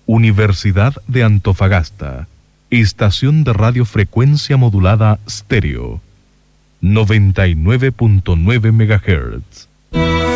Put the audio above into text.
Universidad de Antofagasta. Estación de radiofrecuencia modulada estéreo. 99.9 MHz.